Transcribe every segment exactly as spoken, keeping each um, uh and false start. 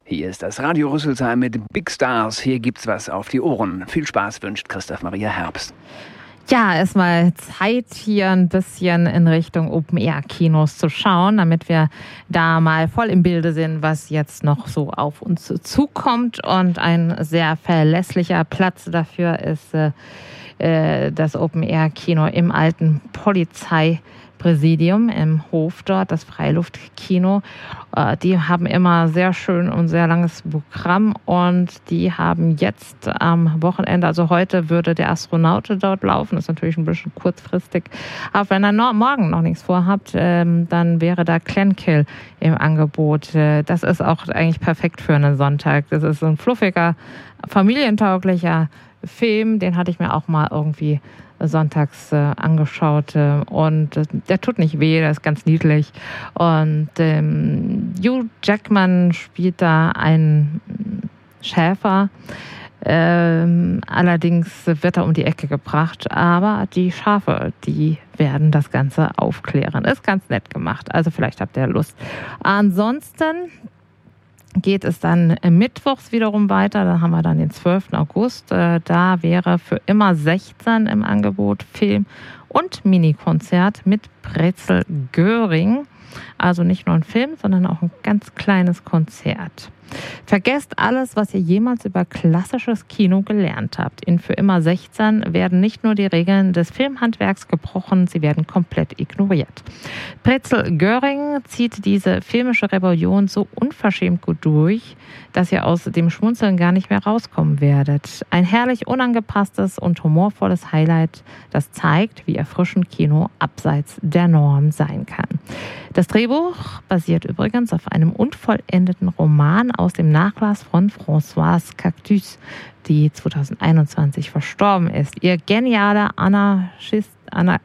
Hier ist das Radio Rüsselsheim mit Big Stars. Hier gibt's was auf die Ohren. Viel Spaß wünscht Christoph Maria Herbst. Ja, ist mal Zeit, hier ein bisschen in Richtung Open-Air-Kinos zu schauen, damit wir da mal voll im Bilde sind, was jetzt noch so auf uns zukommt. Und ein sehr verlässlicher Platz dafür ist äh, das Open-Air-Kino im alten Polizeipräsidium im Hof dort, das Freiluftkino. Äh, die haben immer sehr schön und sehr langes Programm und die haben jetzt am Wochenende, also heute würde der Astronaute dort laufen, das ist natürlich ein bisschen kurzfristig, aber wenn ihr no- morgen noch nichts vorhabt, ähm, dann wäre da Clankill im Angebot. Äh, das ist auch eigentlich perfekt für einen Sonntag. Das ist so ein fluffiger, familientauglicher Film, den hatte ich mir auch mal irgendwie sonntags äh, angeschaut äh, und äh, der tut nicht weh, der ist ganz niedlich und ähm, Hugh Jackman spielt da einen Schäfer, ähm, allerdings wird er um die Ecke gebracht, aber die Schafe, die werden das Ganze aufklären. Ist ganz nett gemacht, also vielleicht habt ihr Lust. Ansonsten geht es dann mittwochs wiederum weiter. Da haben wir dann den zwölften August. Da wäre für immer sechzehn im Angebot Film- und Minikonzert mit Brezel Göring. Also nicht nur ein Film, sondern auch ein ganz kleines Konzert. Vergesst alles, was ihr jemals über klassisches Kino gelernt habt. In Für immer sechzehn werden nicht nur die Regeln des Filmhandwerks gebrochen, sie werden komplett ignoriert. Brezel Göring zieht diese filmische Rebellion so unverschämt gut durch, dass ihr aus dem Schmunzeln gar nicht mehr rauskommen werdet. Ein herrlich unangepasstes und humorvolles Highlight, das zeigt, wie erfrischend Kino abseits der Norm sein kann. Das Drehbuch basiert übrigens auf einem unvollendeten Roman aus dem Nachlass von Françoise Cactus, die zwanzig einundzwanzig verstorben ist. Ihr genialer Anarchist, Anar,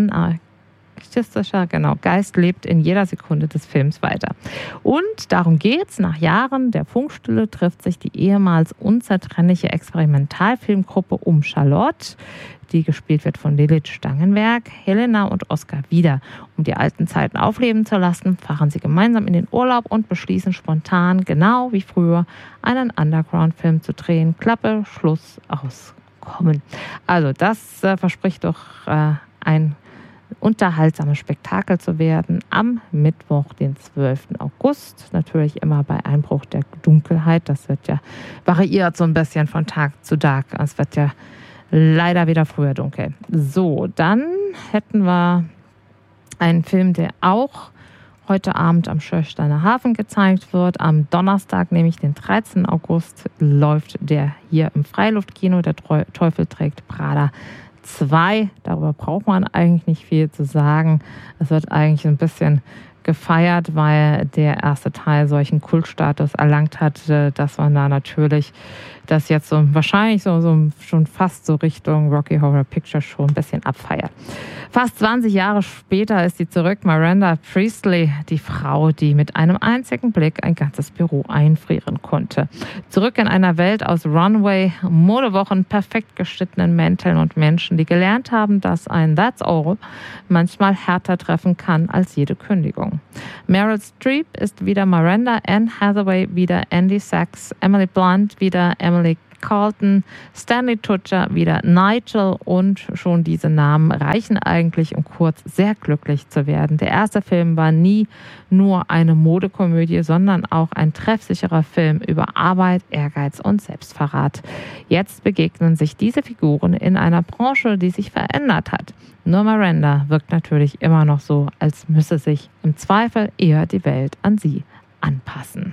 anarchistischer genau, Geist lebt in jeder Sekunde des Films weiter. Und darum geht's. Nach Jahren der Funkstille trifft sich die ehemals unzertrennliche Experimentalfilmgruppe um Charlotte, die gespielt wird von Lilith Stangenberg, Helena und Oskar wieder. Um die alten Zeiten aufleben zu lassen, fahren sie gemeinsam in den Urlaub und beschließen spontan, genau wie früher, einen Underground-Film zu drehen. Klappe, Schluss, aus, kommen. Also das äh, verspricht doch äh, ein unterhaltsames Spektakel zu werden am Mittwoch, den zwölften August. Natürlich immer bei Einbruch der Dunkelheit. Das wird ja variiert so ein bisschen von Tag zu Tag. Es wird ja leider wieder früher dunkel. So, dann hätten wir einen Film, der auch heute Abend am Schörsteiner Hafen gezeigt wird. Am Donnerstag, nämlich den dreizehnten August, läuft der hier im Freiluftkino. Der Teufel trägt Prada zwei. Darüber braucht man eigentlich nicht viel zu sagen. Es wird eigentlich ein bisschen gefeiert, weil der erste Teil solchen Kultstatus erlangt hat, dass man da natürlich das jetzt so wahrscheinlich so, so schon fast so Richtung Rocky Horror Picture Show ein bisschen abfeiert. Fast zwanzig Jahre später ist sie zurück, Miranda Priestley, die Frau, die mit einem einzigen Blick ein ganzes Büro einfrieren konnte. Zurück in einer Welt aus Runway, Modewochen, perfekt geschnittenen Mänteln und Menschen, die gelernt haben, dass ein That's All manchmal härter treffen kann als jede Kündigung. Meryl Streep ist wieder Miranda, Anne Hathaway wieder Andy Sachs, Emily Blunt wieder Emily Carlton, Stanley Tucci wieder Nigel und schon diese Namen reichen eigentlich, um kurz sehr glücklich zu werden. Der erste Film war nie nur eine Modekomödie, sondern auch ein treffsicherer Film über Arbeit, Ehrgeiz und Selbstverrat. Jetzt begegnen sich diese Figuren in einer Branche, die sich verändert hat. Nur Miranda wirkt natürlich immer noch so, als müsse sich im Zweifel eher die Welt an sie anpassen.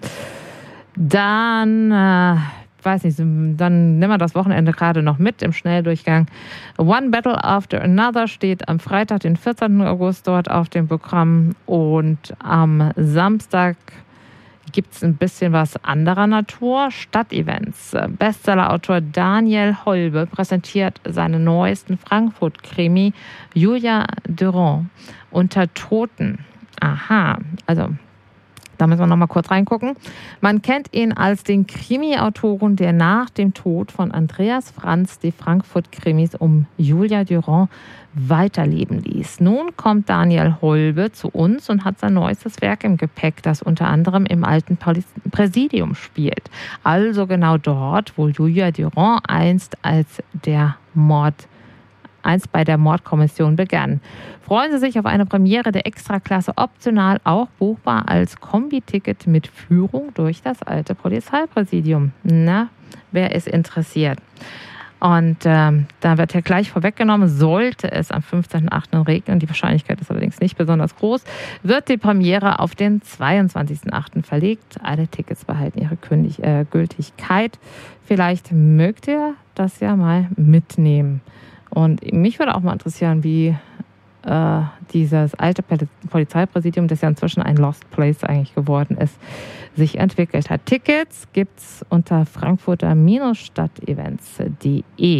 Dann, äh, weiß nicht, dann nehmen wir das Wochenende gerade noch mit im Schnelldurchgang. One Battle After Another steht am Freitag, den vierzehnten August dort auf dem Programm und am Samstag gibt es ein bisschen was anderer Natur. Stadtevents. Bestsellerautor Daniel Holbe präsentiert seinen neuesten Frankfurt-Krimi Julia Durand unter Toten. Aha, also Da müssen wir noch mal kurz reingucken. Man kennt ihn als den Krimi-Autoren, der nach dem Tod von Andreas Franz die Frankfurt-Krimis um Julia Durand weiterleben ließ. Nun kommt Daniel Holbe zu uns und hat sein neuestes Werk im Gepäck, das unter anderem im alten Präsidium spielt. Also genau dort, wo Julia Durand einst als der Mord einst bei der Mordkommission begann. Freuen Sie sich auf eine Premiere der Extraklasse, optional auch buchbar als Kombi-Ticket mit Führung durch das alte Polizeipräsidium. Na, wer ist interessiert? Und ähm, da wird ja gleich vorweggenommen, sollte es am fünfzehnten achten regnen, die Wahrscheinlichkeit ist allerdings nicht besonders groß, wird die Premiere auf den zweiundzwanzigsten achten verlegt. Alle Tickets behalten ihre Kündig- äh, Gültigkeit. Vielleicht mögt ihr das ja mal mitnehmen. Und mich würde auch mal interessieren, wie äh, dieses alte Polizeipräsidium, das ja inzwischen ein Lost Place eigentlich geworden ist, sich entwickelt hat. Tickets gibt's unter frankfurter Stadtevents punkt de.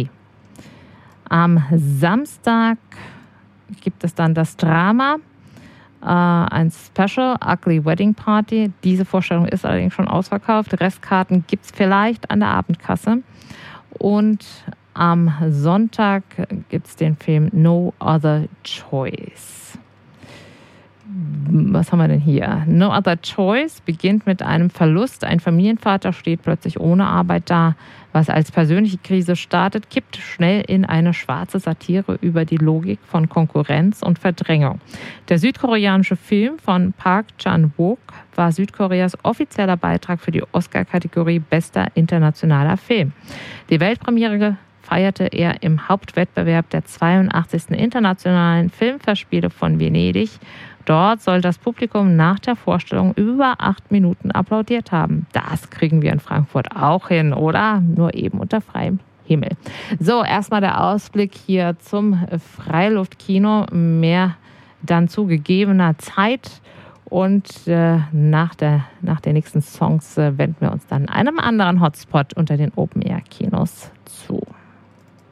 Am Samstag gibt es dann das Drama, äh, ein Special, Ugly Wedding Party. Diese Vorstellung ist allerdings schon ausverkauft. Restkarten gibt's vielleicht an der Abendkasse. Und am Sonntag gibt es den Film No Other Choice. Was haben wir denn hier? No Other Choice beginnt mit einem Verlust. Ein Familienvater steht plötzlich ohne Arbeit da. Was als persönliche Krise startet, kippt schnell in eine schwarze Satire über die Logik von Konkurrenz und Verdrängung. Der südkoreanische Film von Park Chan-wook war Südkoreas offizieller Beitrag für die Oscar-Kategorie Bester internationaler Film. Die Weltpremiere feierte er im Hauptwettbewerb der zweiundachtzigsten Internationalen Filmfestspiele von Venedig. Dort soll das Publikum nach der Vorstellung über acht Minuten applaudiert haben. Das kriegen wir in Frankfurt auch hin, oder? Nur eben unter freiem Himmel. So, erstmal der Ausblick hier zum Freiluftkino. Mehr dann zu gegebener Zeit. Und äh, nach, der, nach den nächsten Songs äh, wenden wir uns dann einem anderen Hotspot unter den Open-Air-Kinos zu.